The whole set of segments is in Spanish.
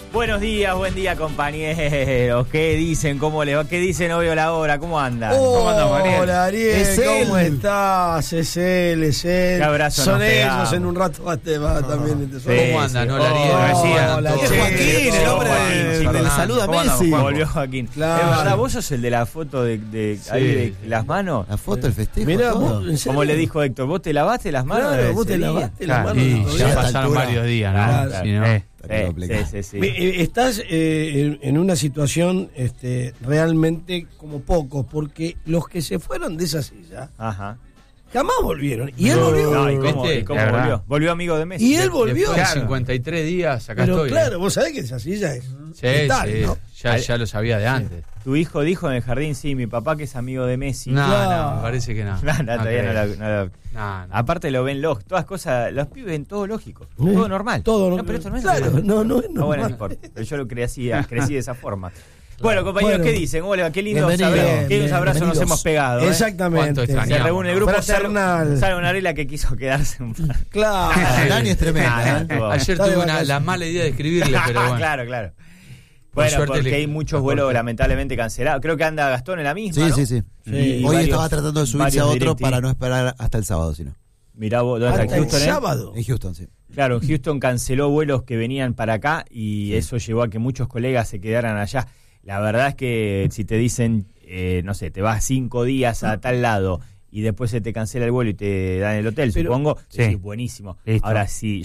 Buenos días, buen día, compañeros. ¿Qué dicen? ¿Cómo les va? ¿Qué dicen hoy a la hora? ¿Cómo andan? Oh, ¿Cómo andan, Mariel? Hola, Ariel. ¿Cómo estás? Es él. Qué abrazo Son nos ellos, pegamos. en un rato va también. Sí, ¿Cómo andan? sí. Hola, Ariel. Hola, Todo. Es Joaquín, el hombre Joaquín, le saluda a ¿Cómo andamos? Messi. Volvió Joaquín. Claro. ¿Es verdad? ¿Vos sos el de la foto de ahí de las manos? La foto, el festejo, Mirá, todo. vos, ¿en serio? Como le dijo Héctor, ¿vos te lavaste las manos? Claro, vos te ese día? lavaste las Claro, manos. y todavía. ya a esta pasaron altura. varios días, ¿no? Claro. Si no- Está complicado. Sí. Estás en una situación realmente como pocos, porque los que se fueron de esa silla Ajá. jamás volvieron. Y él volvió. No, ¿y cómo, ¿Viste? y cómo La verdad. volvió? Volvió amigo de Messi. Y él volvió. Después de Claro. 53 días, acá Pero estoy. claro, vos sabés que esa silla es Sí, vital, sí, ¿no? ya lo sabía de antes. Tu hijo dijo en el jardín, sí, mi papá que es amigo de Messi. No, Claro. no, me parece que no. No, todavía no creo. la- No. Aparte lo ven lógico, todas cosas, los pibes ven todo lógico, todo normal. Todo No, pero esto no es claro, normal. no es No, bueno, no normal. importa. Pero yo lo crecí de esa forma. Bueno, compañeros, Bueno. ¿qué dicen? Hola, qué lindo Bienvenidos. saber, qué Bien, abrazos nos bienvenidos. hemos pegado. ¿Cuánto Exactamente. Se extrañamos? reúne el grupo, Fraternal. sale una regla que quiso quedarse un par. Claro. Dani es tremenda. Ayer Está de tuve vacaciones. la mala idea de escribirle, pero bueno. Claro. Por Bueno, suerte porque le- hay muchos vuelos lamentablemente cancelados. Creo que anda Gastón en la misma, Sí, ¿no? sí. Sí. Y Hoy varios- estaba tratando de subirse a varios otro directivos. para no esperar hasta el sábado, sino. Mirá vos, ¿dónde está? Hasta el Houston, sábado. En Houston, sí. Claro, Houston canceló vuelos que venían para acá y eso llevó a que muchos colegas se quedaran allá. La verdad es que si te dicen, no sé, te vas 5 días a tal lado y después se te cancela el vuelo y te dan el hotel, Pero- supongo, Sí. decís, buenísimo. Listo. Ahora, si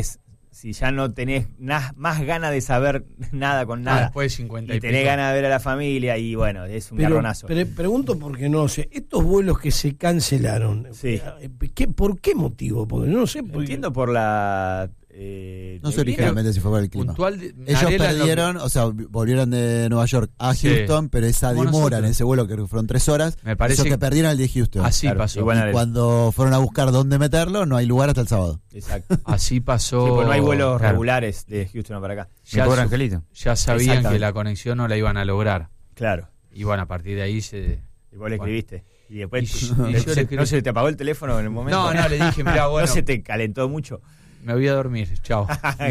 ya no tenés más ganas de saber nada con nada, Después de 50 y y tenés pico. ganas de ver a la familia y bueno, es un Pero garronazo. pregunto porque no sé, estos vuelos que se cancelaron, Sí. ¿por qué motivo? Porque no sé. Porque, Entiendo por la... No sé originalmente si fue por el clima. Puntual Ellos Narela perdieron, o sea, volvieron de Nueva York a Sí. Houston, pero esa Como demora en nosotros. ese vuelo que fueron 3 horas, Me parece hizo que que- perdieron el de Houston. Así Claro, pasó. igual- Y cuando fueron a buscar dónde meterlo, no hay lugar hasta el sábado. Exacto. Así pasó. Sí, pues no hay vuelos Claro. regulares de Houston para acá. Ya, pobre Angelito. ya sabían que Exactamente. la conexión no la iban a lograr. Claro. Y bueno, a partir de ahí se... Y vos le escribiste. Y después Y yo le escribí. ¿no se te apagó el teléfono en el momento? No, le dije, mirá, bueno, ¿No se te calentó mucho? me voy a dormir, chao.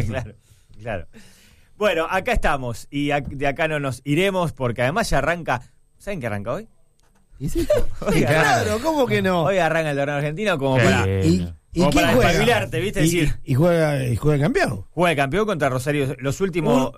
claro. Bueno, acá estamos. Y de acá no nos iremos porque además ya arranca... ¿Saben qué arranca hoy? ¿Y sí? Hoy arranca, claro, ¿cómo que no? hoy arranca el torneo argentino como Sí. para... ¿Y Como quién para juega? despabilarte, ¿viste? Y, Decir, y juega el campeón. juega el campeón contra Rosario. Los últimos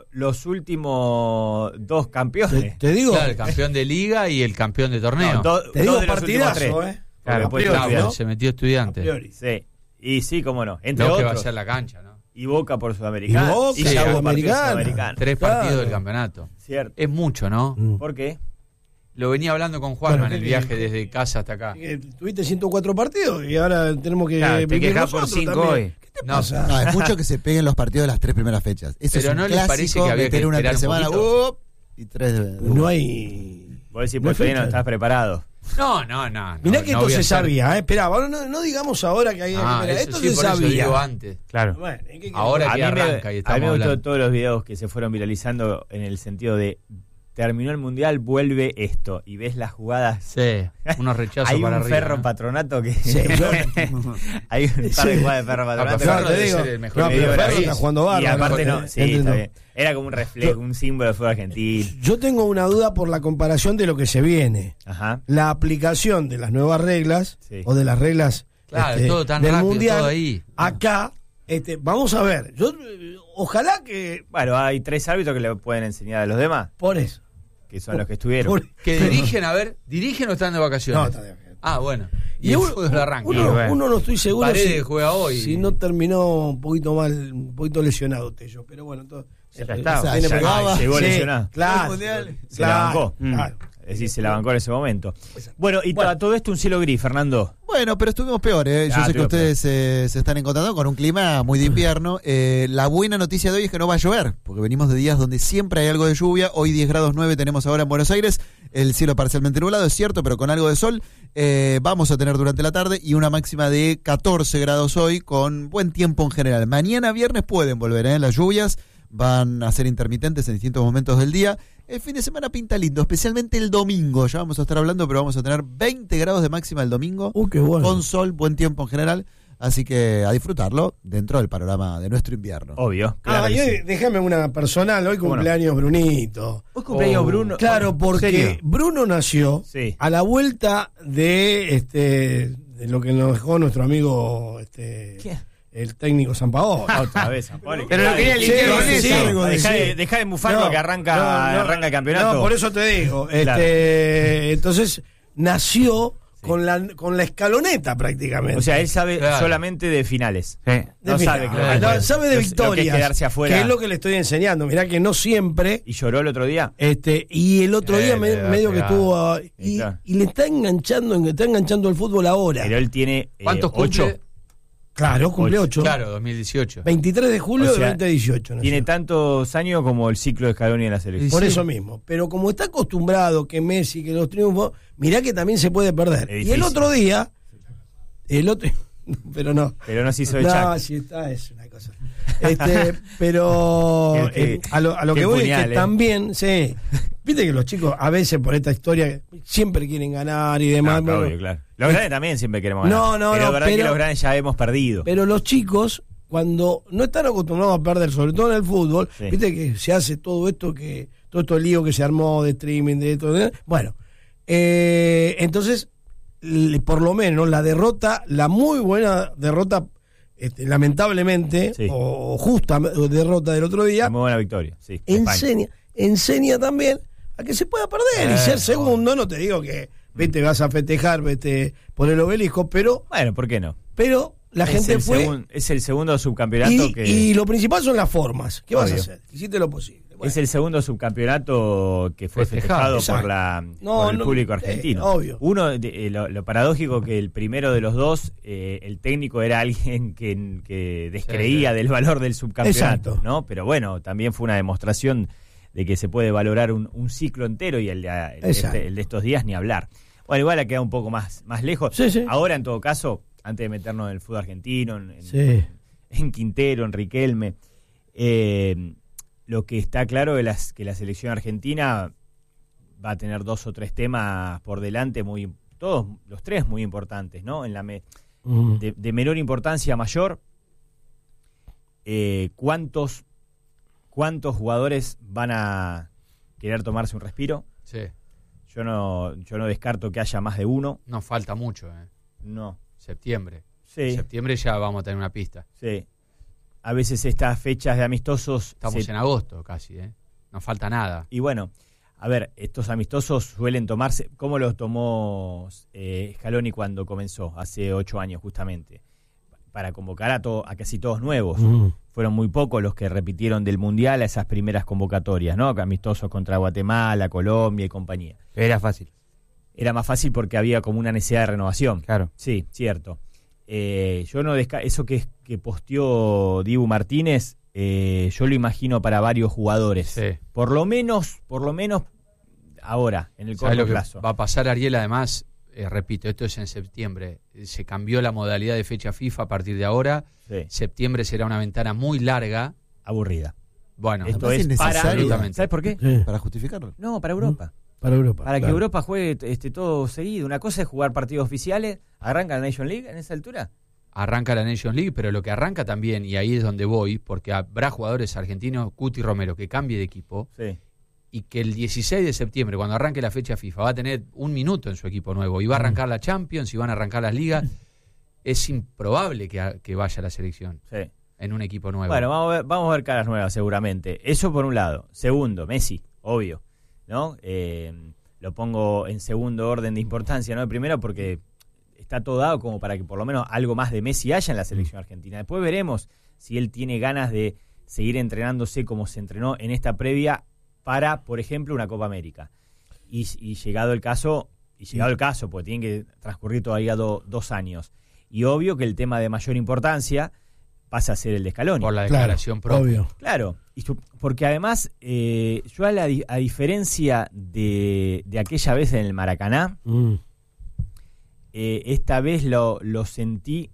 2 campeones. Te digo, Claro, el campeón de liga y el campeón de torneo. No, te digo dos de los últimos partidazo, 3. A Claro, después priori, Estudiantes. ¿no? Se metió A estudiante. priori. Sí. Y sí, cómo no. Entre Lo que va a otros. ser la cancha, ¿no? Y Boca por Sudamericana. Y Boca, ya hubo partido Sudamericana. Sudamericana. 3 Claro. partidos del campeonato. Cierto. Es mucho, ¿no? ¿Por qué? Lo venía hablando con Juanma Bueno, en el ¿qué- viaje qué- desde casa hasta acá. Tuviste 104 partidos y ahora tenemos que Claro, te vivir quejas por nosotros 5 también. hoy. ¿Qué te No, pasa? No, es mucho que se peguen los partidos de las 3 primeras fechas. Eso Pero es un ¿no les parece clásico, que había que meter una esperar entre un semana poquito? y 3 de... No hay. Vos decís, No pues hay todavía no fecha. estás preparado. No. Mirá que no esto voy a se hacer- sabía, Esperá, ahora no digamos ahora que hay. Ah, esperá, eso esto sí, se por eso sabía. digo antes. Claro. Bueno, ¿y qué querés? Ahora A que mí arranca y me estamos gustó hablando. todos los videos que se fueron viralizando en el sentido de terminó el mundial, vuelve esto. Y ves las jugadas. Sí, unos rechazos Hay para un arriba. Ferro ¿no? Patronato que. Sí, Hay un par de jugadas de Ferro Patronato. Ferro No, te debe digo, ser el mejor no, pero video de la Ferro vida. está jugando Y bárbaro. aparte no, sí, está Entiendo. bien. Era como un reflejo, un símbolo del fútbol argentino. Yo tengo una duda por la comparación de lo que se viene. Ajá. La aplicación de las nuevas reglas Sí. o de las reglas Claro, todo tan del rápido, mundial. todo ahí. Acá, vamos a ver. Yo ojalá que Bueno, hay 3 árbitros que le pueden enseñar a los demás, por eso. que son los que estuvieron. Por- Que dirigen, a ver, ¿dirigen o están de vacaciones? No, está bien. Ah, bueno. Y el uno, fútbol arranca. uno no estoy seguro Paredes juega hoy. si no terminó un poquito mal, un poquito lesionado Tello, pero bueno, todo, Ya está, O sea, viene ya pegaba. llegó Sí, lesionado. Claro, Se la bancó. claro. Es decir, se la bancó en ese momento. Bueno, y todo esto un cielo gris, Fernando. Bueno, pero estuvimos peor, ¿eh? Yo Ah, sé que estuvimos ustedes se están encontrando con un clima muy de invierno. La buena noticia de hoy es que no va a llover, porque venimos de días donde siempre hay algo de lluvia. Hoy 10 grados 9 tenemos ahora en Buenos Aires. El cielo parcialmente nublado, es cierto, pero con algo de sol. Vamos a tener durante la tarde y una máxima de 14 grados hoy, con buen tiempo en general. Mañana viernes pueden volver, las lluvias van a ser intermitentes en distintos momentos del día. El fin de semana pinta lindo, especialmente el domingo. Ya vamos a estar hablando, pero vamos a tener 20 grados de máxima el domingo. Qué bueno. Con sol, buen tiempo en general. Así que a disfrutarlo dentro del panorama de nuestro invierno. Obvio. Claro y que hoy, sí. déjame una personal, hoy ¿Cómo no? cumpleaños Brunito. Hoy cumpleaños Bruno. Claro, ¿En porque serio? Bruno nació Sí. a la vuelta de lo que nos dejó nuestro amigo ¿Qué? el técnico Sampaoli. Otra vez, San Pablo. Pero lo quería limpiar con eso. Dejá de mufarlo que arranca el campeonato. No, por eso te digo. Claro. Entonces, nació con la escaloneta prácticamente. O sea, él sabe Claro. solamente de finales. De No sabe, final. claro. No, sabe de Lo que es victorias. quedarse afuera. Que es lo que le estoy enseñando. Mirá que no siempre. ¿Y lloró el otro día? Y el otro día le da medio que pegada. estuvo. Sí, claro. Y le está enganchando el fútbol ahora. Pero él tiene ¿Cuántos 8. cumple? Claro, cumple 8. Claro, 2018. 23 de julio O sea, de 2018. nació. Tiene tantos años como el ciclo de Scaloni en la selección. Por Sí. eso mismo. Pero como está acostumbrado que Messi, que los triunfos, mirá que también se puede perder. Es Y el difícil. otro día, pero no. Pero no se hizo de No, Chac. sí está, es una cosa. Pero Qué a lo qué que voy puñal, es que también, sí. Viste que los chicos a veces por esta historia siempre quieren ganar y demás. No, bueno, obvio, claro. Los grandes también siempre queremos ganar. No, pero no, la verdad que pero- los grandes ya hemos perdido. Pero los chicos, cuando no están acostumbrados a perder, sobre todo en el fútbol, Sí. viste que se hace todo esto lío que se armó de streaming, de esto, bueno, entonces, por lo menos la derrota, la muy buena derrota, lamentablemente, Sí. o justa derrota del otro día, Muy buena victoria. Sí, de España. enseña también a que se pueda perder y ser segundo. No te digo que vete, vas a festejar, vete por el obelisco, pero Bueno, ¿por qué no? la gente fue. Es el segundo subcampeonato que. Y lo principal son las formas. ¿Qué vas a Obvio. hacer? Hiciste lo posible. Bueno, Es el segundo subcampeonato que fue Festejado, festejado por el público argentino. obvio. Uno, lo paradójico que el primero de los dos, el técnico era alguien que descreía Sí. del valor del subcampeonato, Exacto. ¿no? Pero bueno, también fue una demostración de que se puede valorar un ciclo entero y el de estos días ni hablar. Bueno, igual ha quedado un poco más lejos. Sí, sí. Ahora, en todo caso, antes de meternos en el fútbol argentino, Sí. en Quintero, en Riquelme, lo que está claro es que la selección argentina va a tener 2 o 3 temas por delante, todos los 3 muy importantes, ¿no? De menor importancia a mayor, ¿cuántos jugadores van a querer tomarse un respiro? Sí. Yo no descarto que haya más de uno. No falta mucho, No. Septiembre. Sí, Septiembre ya vamos a tener una pista. sí. A veces estas fechas de amistosos Estamos en agosto casi, No falta nada. Y bueno, a ver, estos amistosos suelen tomarse. ¿Cómo los tomó Scaloni cuando comenzó? Hace 8 años, justamente. Para convocar a casi todos nuevos. Fueron muy pocos los que repitieron del Mundial a esas primeras convocatorias, ¿no? Amistosos contra Guatemala, Colombia y compañía. Era fácil. Era más fácil porque había como una necesidad de renovación. Claro. Sí, cierto. Yo no eso que posteó Dibu Martínez, yo lo imagino para varios jugadores. Sí. Por lo menos ahora, en el ¿Sabes corto lo que plazo. va a pasar, Ariel? Además, repito, esto es en septiembre. Se cambió la modalidad de fecha FIFA a partir de ahora. Sí, Septiembre será una ventana muy larga. aburrida. Bueno, Esto Además, es para... innecesario. ¿Sabes por qué? Sí. Para justificarlo. No, para Europa. Para Europa. Para que claro. Europa juegue todo seguido. Una cosa es jugar partidos oficiales. ¿Arranca la Nation League en esa altura? arranca la Nations League, pero lo que arranca también, y ahí es donde voy, porque habrá jugadores argentinos, Cuti Romero, que cambie de equipo, Sí. y que el 16 de septiembre, cuando arranque la fecha FIFA, va a tener un minuto en su equipo nuevo, y va a arrancar la Champions, y van a arrancar las ligas, es improbable que vaya a la selección Sí. en un equipo nuevo. Bueno, vamos a ver caras nuevas seguramente. Eso por un lado. Segundo, Messi, obvio, ¿no? Lo pongo en segundo orden de importancia, ¿no? Primero porque está todo dado como para que por lo menos algo más de Messi haya en la selección argentina. Después veremos si él tiene ganas de seguir entrenándose como se entrenó en esta previa para, por ejemplo, una Copa América. Y llegado el caso, porque tienen que transcurrir todavía 2 años. Y obvio que el tema de mayor importancia pasa a ser el de Scaloni. Por la declaración propia. Obvio. Claro, porque además, yo a diferencia de aquella vez en el Maracaná, esta vez lo sentí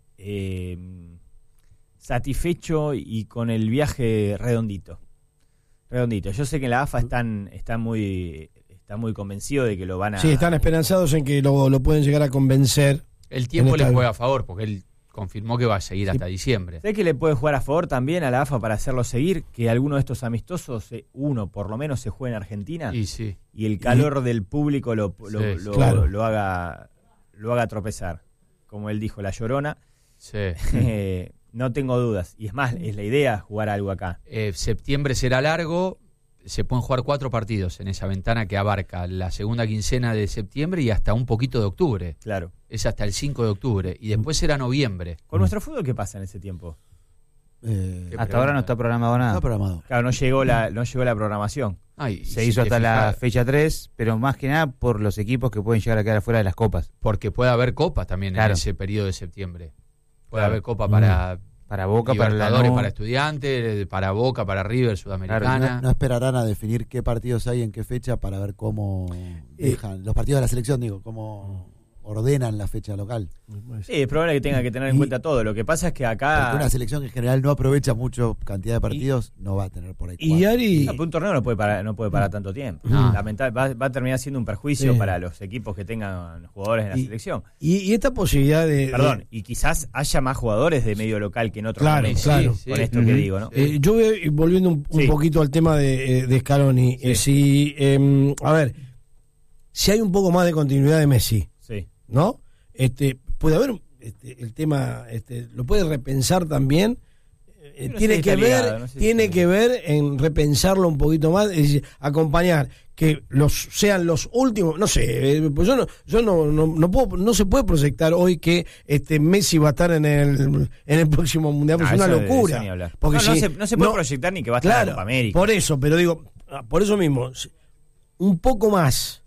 satisfecho y con el viaje redondito. Yo sé que en la AFA están muy convencidos de que lo van a... Sí, están esperanzados en que lo pueden llegar a convencer. El tiempo En le esta- juega a favor, porque él confirmó que va a seguir hasta diciembre. ¿Sabés que le puede jugar a favor también a la AFA para hacerlo seguir? Que alguno de estos amistosos, uno por lo menos se juegue en Argentina Y sí. y el calor del público claro. lo haga tropezar. Como él dijo, la Llorona. Sí. No tengo dudas. Y es más, es la idea jugar algo acá. Septiembre será largo. Se pueden jugar 4 partidos en esa ventana que abarca la segunda quincena de septiembre y hasta un poquito de octubre. Claro. Es hasta el 5 de octubre. Y después será noviembre. ¿Con nuestro fútbol qué pasa en ese tiempo? Hasta ahora no está programado nada. Está programado. Claro, no llegó la programación. Ay, Se si hizo te hasta la fijas, fecha 3, pero más que nada por los equipos que pueden llegar a quedar fuera de las copas. porque puede haber copas también Claro. en ese periodo de septiembre. Puede Claro. haber copa para Para Boca, para Libertadores, Lanús. para Estudiantes, para Boca, para River, Sudamericana. No esperarán a definir qué partidos hay en qué fecha para ver cómo dejan los partidos de la selección, digo, cómo ordenan la fecha local. Sí, es probable que tenga que tener en cuenta todo. Lo que pasa es que Porque acá una selección que en general no aprovecha mucho cantidad de partidos, no va a tener por ahí. Y Ari, un torneo no puede parar tanto tiempo. No. Va a terminar siendo un perjuicio Sí. para los equipos que tengan jugadores en la selección. y esta posibilidad de... Perdón, y quizás haya más jugadores de medio local que en otros Claro, momentos, claro. Sí, con esto que digo, ¿no? Yo voy a ir volviendo un Sí. poquito al tema de Scaloni. A ver, si hay un poco más de continuidad de Messi, Sí. ¿no? Puede haber el tema, lo puede repensar también. Yo no sé Tiene si que está ver, ligado, no sé si tiene está que ver en repensarlo un poquito más, es decir, acompañar que sean los últimos, no sé, pues yo no puedo, no se puede proyectar hoy que Messi va a estar en el próximo mundial, pues es una Eso locura. ni hablar. Porque no se puede proyectar ni que va a estar en la Copa América. por eso, pero digo, por eso mismo, un poco más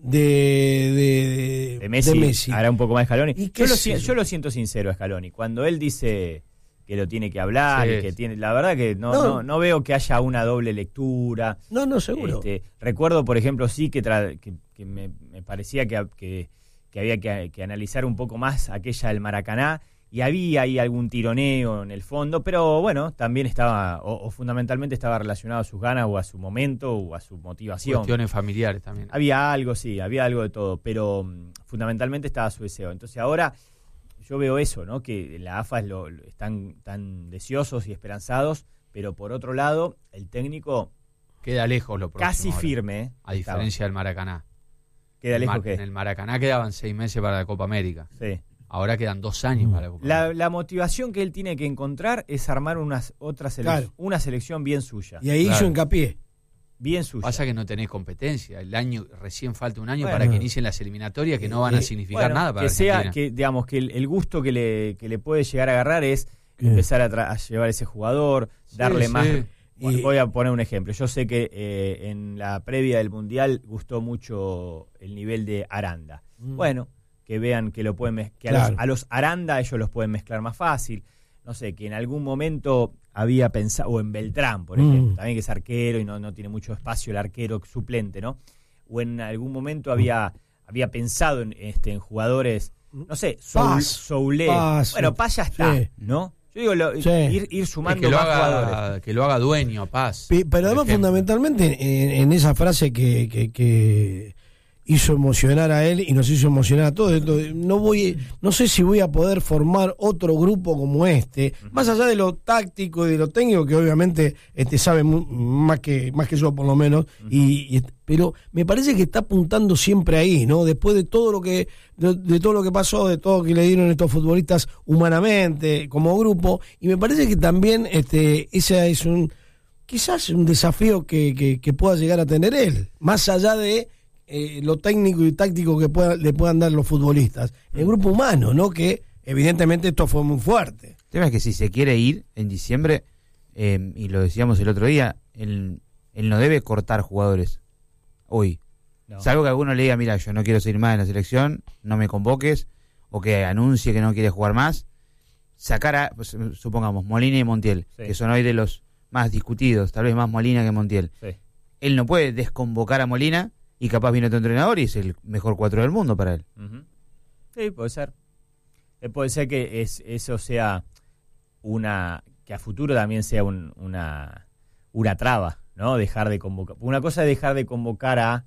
de Messi hará un poco más Scaloni. ¿Y qué es eso? Yo lo siento sincero a Scaloni. Cuando él dice que lo tiene que hablar, Sí. y que tiene, la verdad que no veo que haya una doble lectura. No, seguro. Recuerdo, por ejemplo, sí que me parecía que había que analizar un poco más aquella del Maracaná, y había ahí algún tironeo en el fondo, pero bueno, también estaba, o fundamentalmente estaba relacionado a sus ganas o a su momento o a su motivación. Cuestiones familiares también. Había algo, sí, había algo de todo, pero fundamentalmente estaba su deseo. Entonces ahora yo veo eso, ¿no? Que la AFA están tan deseosos y esperanzados, pero por otro lado, el técnico Queda lejos lo próximo. casi ahora, firme, ¿eh? A diferencia del Maracaná. Queda lejos En el Maracaná quedaban 6 meses para la Copa América. Sí. Ahora quedan 2 años para la Copa América. La motivación que él tiene que encontrar es armar una selección bien suya. Y ahí Claro. hizo hincapié. Bien suya. Pasa que no tenés competencia. El año recién falta un año Bueno. para que inicien las eliminatorias que no van a significar Bueno, nada para que sea Argentina. digamos que el gusto que le puede llegar a agarrar es empezar a llevar ese jugador, darle Sí, más. sí. Voy a poner un ejemplo. Yo sé que en la previa del Mundial gustó mucho el nivel de Aranda. Bueno, que vean que lo pueden que Claro. a los Aranda ellos los pueden mezclar más fácil. No sé, que en algún momento había pensado, o en Beltrán, por ejemplo, también que es arquero y no tiene mucho espacio el arquero suplente, ¿no? O en algún momento había pensado en jugadores, no sé, Soulé. Bueno, Paz ya está, Sí. ¿no? Yo digo, Sí. ir sumando que lo más jugadores. que lo haga dueño, Paz. Pero por además, ejemplo. fundamentalmente, en esa frase que hizo emocionar a él y nos hizo emocionar a todos, no sé si voy a poder formar otro grupo como este, más allá de lo táctico y de lo técnico, que obviamente sabe más que yo por lo menos, pero me parece que está apuntando siempre ahí, ¿no? Después de todo lo que pasó, de todo lo que le dieron estos futbolistas humanamente, como grupo, y me parece que también ese es quizás un desafío que pueda llegar a tener él, más allá de lo técnico y táctico que le puedan dar los futbolistas. El grupo humano, ¿no? Que evidentemente esto fue muy fuerte. El tema es que si se quiere ir en diciembre, y lo decíamos el otro día, él no debe cortar jugadores hoy. No. Salvo que alguno le diga, mira, yo no quiero seguir más en la selección, no me convoques, o que anuncie que no quiere jugar más. Sacar a, pues, supongamos, Molina y Montiel, Sí. que son hoy de los más discutidos, tal vez más Molina que Montiel. Sí. Él no puede desconvocar a Molina y capaz viene otro entrenador y es el mejor 4 del mundo para él. Ujú. Sí, puede ser. Puede ser que eso sea que a futuro también sea una traba, ¿no? Dejar de convocar. Una cosa es dejar de convocar a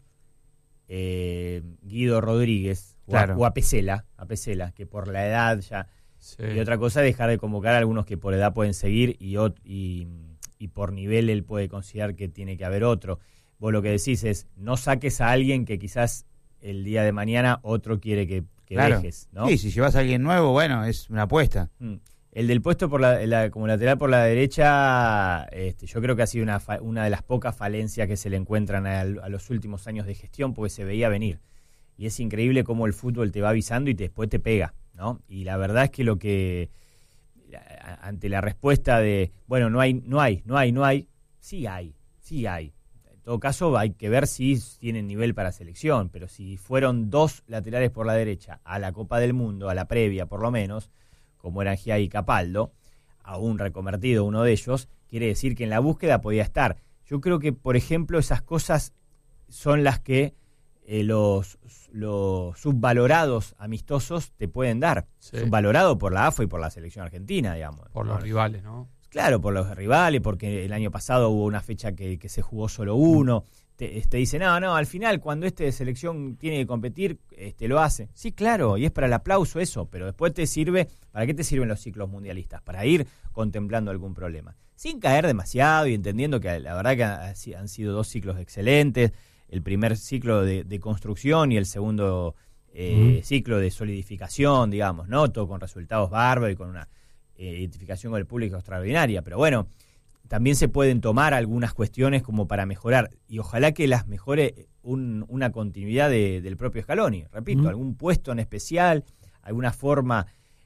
Guido Rodríguez Claro. o a Pesela, que por la edad ya Sí. Y otra cosa es dejar de convocar a algunos que por edad pueden seguir y por nivel él puede considerar que tiene que haber otro. Vos lo que decís es, no saques a alguien que quizás el día de mañana otro quiere que Claro. dejes, ¿no? Sí, si llevas a alguien nuevo, bueno, es una apuesta. El del puesto por como lateral por la derecha, yo creo que ha sido una de las pocas falencias que se le encuentran a los últimos años de gestión, porque se veía venir. Y es increíble cómo el fútbol te va avisando y después te pega, ¿no? Y la verdad es que ante la respuesta de, bueno, no hay, sí hay. En todo caso, hay que ver si tienen nivel para selección, pero si fueron 2 laterales por la derecha a la Copa del Mundo, a la previa por lo menos, como eran Giai y Capaldo, aún reconvertido uno de ellos, quiere decir que en la búsqueda podía estar. Yo creo que, por ejemplo, esas cosas son las que los subvalorados amistosos te pueden dar. Sí. Subvalorado por la AFA y por la selección argentina, digamos. Por los rivales, ¿no? Claro, por los rivales, porque el año pasado hubo una fecha que se jugó solo uno. Te dice, no, al final cuando de selección tiene que competir, lo hace. Sí, claro, y es para el aplauso eso, pero después te sirve, ¿para qué te sirven los ciclos mundialistas? Para ir contemplando algún problema. Sin caer demasiado y entendiendo que la verdad que han sido 2 ciclos excelentes, el primer ciclo de construcción y el segundo ciclo de solidificación, digamos, ¿no? Todo con resultados bárbaros y con una identificación con el público extraordinaria, pero bueno, también se pueden tomar algunas cuestiones como para mejorar, y ojalá que las mejore una continuidad del propio Scaloni, repito, algún puesto en especial, alguna forma,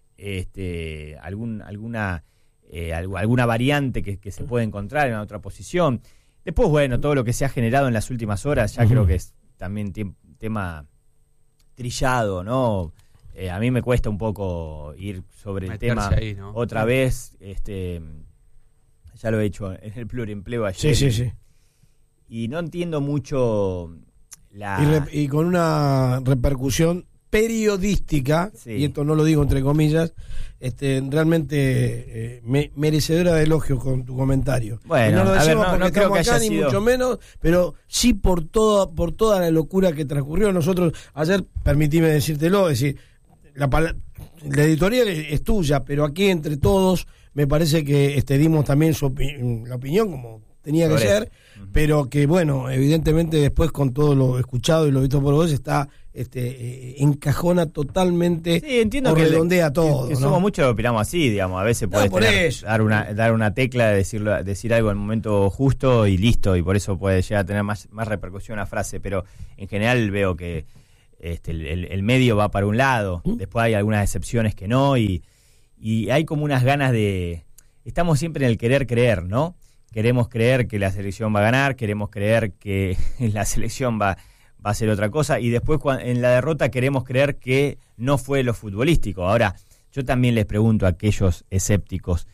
alguna variante que se puede encontrar en otra posición. Después, bueno, todo lo que se ha generado en las últimas horas, ya creo que es también tema trillado, ¿no? A mí me cuesta un poco ir sobre el tema ahí, ¿no? otra vez, ya lo he hecho en el pluriempleo ayer. Sí. Y no entiendo mucho y con una repercusión periodística, Sí. y esto no lo digo entre comillas, realmente merecedora de elogios con tu comentario. Bueno, Y no lo a ver, decimos porque no creo estamos que acá, haya ni sido- mucho menos, pero sí por toda la locura que transcurrió. Nosotros, ayer, permitime decírtelo, es decir, la editorial es tuya, pero aquí entre todos me parece que dimos también la opinión como tenía que Sobre ser, eso. pero que bueno, evidentemente después con todo lo escuchado y lo visto por vos está encajona totalmente, Sí, entiendo o que redondea todo, que ¿no? somos muchos que opinamos así, digamos, a veces puedes por eso. dar una tecla, decir algo en el momento justo y listo, y por eso puede llegar a tener más repercusión una frase, pero en general veo que el medio va para un lado, después hay algunas excepciones que no, y hay como unas ganas estamos siempre en el querer creer, ¿no? Queremos creer que la selección va a ganar, queremos creer que la selección va a hacer otra cosa, y después en la derrota queremos creer que no fue lo futbolístico. Ahora, yo también les pregunto a aquellos escépticos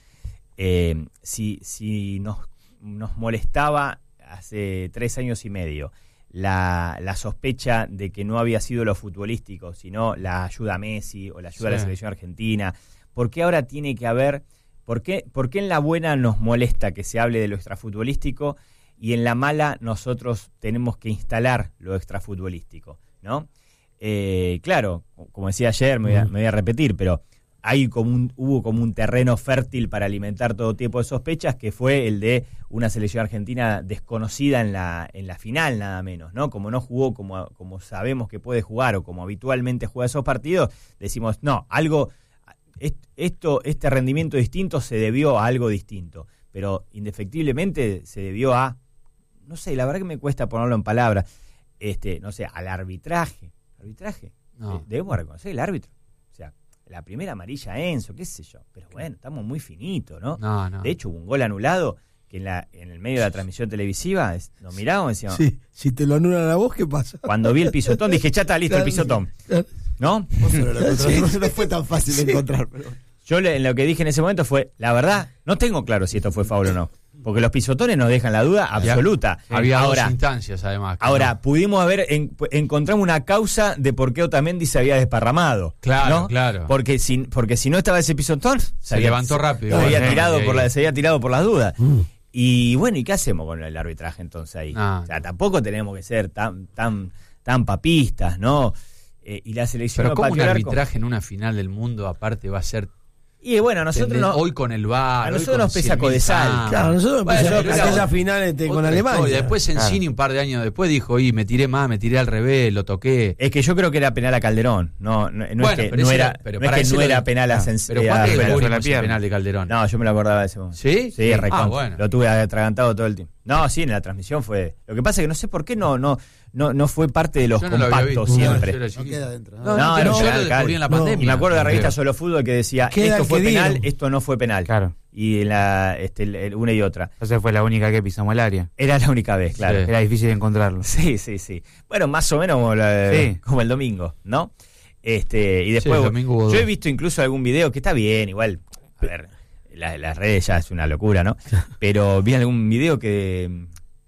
si nos molestaba hace 3 años y medio la sospecha de que no había sido lo futbolístico, sino la ayuda a Messi o la ayuda a la selección argentina. ¿Por qué ahora tiene que haber... ¿Por qué en la buena nos molesta que se hable de lo extrafutbolístico y en la mala nosotros tenemos que instalar lo extrafutbolístico, ¿no? Claro, como decía ayer, me voy a repetir, pero hubo como un terreno fértil para alimentar todo tipo de sospechas, que fue el de una selección argentina desconocida en la final, nada menos, ¿no? Como no jugó como sabemos que puede jugar o como habitualmente juega esos partidos, decimos, no, este rendimiento distinto se debió a algo distinto, pero indefectiblemente se debió a, no sé, la verdad que me cuesta ponerlo en palabras, no sé, al arbitraje. No. Debemos reconocer el árbitro. O sea, la primera amarilla a Enzo, qué sé yo, pero bueno, estamos muy finitos, ¿no? No. De hecho, hubo un gol anulado que en el medio de la transmisión televisiva nos mirábamos y decíamos, Sí, si te lo anulan a vos, ¿qué pasa? cuando vi el pisotón dije, ya está listo el pisotón, ¿no? Vos solo lo encontraste. No fue tan fácil de encontrar, pero... Yo lo que dije en ese momento fue, la verdad, no tengo claro si esto fue foul o no. Porque los pisotones nos dejan la duda absoluta. Había ahora, 2 instancias, además. Ahora, no. pudimos encontramos una causa de por qué Otamendi se había desparramado. Claro, ¿no? claro. Porque si no estaba ese pisotón, Se levantó rápido. Se había Bueno, tirado ahí. se había tirado por las dudas. Y bueno, ¿y qué hacemos con el arbitraje entonces ahí? No. O sea, tampoco tenemos que ser tan papistas, ¿no? Y la selección Pero va a ¿cómo un patear arbitraje en una final del mundo aparte va a ser Y bueno, a nosotros hoy con el VAR, a nosotros nos pesa Codesal. Claro, nosotros Bueno, empezamos aquella final con Alemania. Y después Sensini un par de años después dijo, me tiré al revés, lo toqué. Es que yo creo que era penal a Calderón. No Bueno, es que pero no ese era, era- pero no es para que ese no lo- era penal a Sensini. Pero ¿cuánto pero es fue el la ese pierna. penal de Calderón? No, yo me lo acordaba de ese momento. ¿Sí? Sí, recontra. bueno. Lo tuve atragantado todo el tiempo. No, sí, en la transmisión fue. Lo que pasa es que no sé por qué no fue parte de los Yo no lo había compactos visto. siempre. Yo era No chiquito. queda adentro. No, No, pero era yo penal, lo descubrí en la no. pandemia. Y me acuerdo de la revista creo. Solo Fútbol que decía, Queda esto el fue que penal, dieron. esto no fue penal. Claro. Y una y otra. Entonces fue la única que pisamos el área. Era la única vez, claro. Sí. Era difícil encontrarlo. Sí. Bueno, más o menos como, Sí. como el domingo, ¿no? Y Sí, después, el domingo hubo yo he dos. visto incluso algún video que está bien, igual, a ver, las redes ya es una locura, ¿no? Pero vi algún video que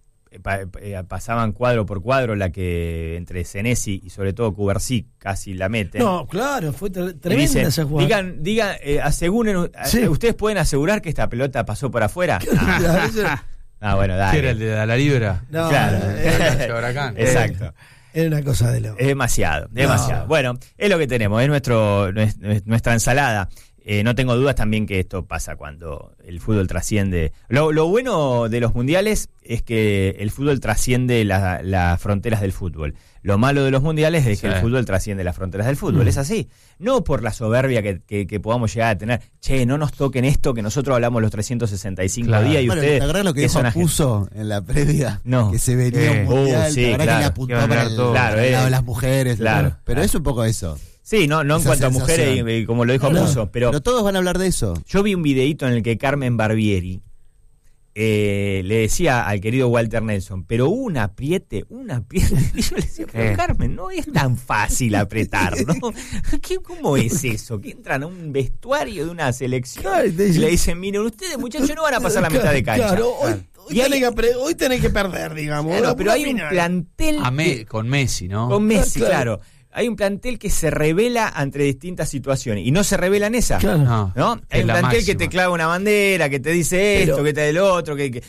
pasaban cuadro por cuadro la que entre Senesi y sobre todo Cubarsí casi la meten. No, claro, fue Y tremenda dicen, esa jugada. digan, aseguren, Sí. ¿ustedes pueden asegurar que esta pelota pasó por afuera? Claro, eso- Bueno, dale. ¿Qué era el de la libra? no, Claro. La cancha de Huracán. Exacto. Era una cosa de loco. Es demasiado. Bueno, es lo que tenemos, es nuestra ensalada. No tengo dudas también que esto pasa cuando el fútbol trasciende. Lo bueno de los mundiales es que el fútbol trasciende las fronteras del fútbol. Lo malo de los mundiales es que Sí. el fútbol trasciende las fronteras del fútbol. Es así. No por la soberbia que podamos llegar a tener. Che, no nos toquen esto, que nosotros hablamos los 365 Claro. días y Bueno, ustedes... ¿te acordás lo que que dijo son ajenos? Puso en la previa? No. Que se venía un mundial, sí, ¿te acordás claro. que le apuntó Que iban a para ganar el, todo. Claro, para el lado de las mujeres? claro. Pero es un poco eso. Sí, no en Esa cuanto a sensación. mujeres, y como lo dijo Claro. Puso, pero todos van a hablar de eso. yo vi un videíto en el que Carmen Barbieri le decía al querido Walter Nelson, pero un apriete. Y yo le decía, pero Carmen, no es tan fácil apretar, ¿no? ¿Cómo es eso? Que entran a un vestuario de una selección Claro, y te y dicen- le dicen, miren, ustedes muchachos no van a pasar la mitad de cancha. Claro, hoy Y hay- hoy tenés que perder, digamos. Claro, La pero hay un final. plantel Con Messi, ¿no? con Messi, Claro. claro. Hay un plantel que se revela ante distintas situaciones y no se revela en esa. Claro. ¿No? Hay Es un la plantel máxima. que te clava una bandera, que te dice Pero- esto, que te da el otro, que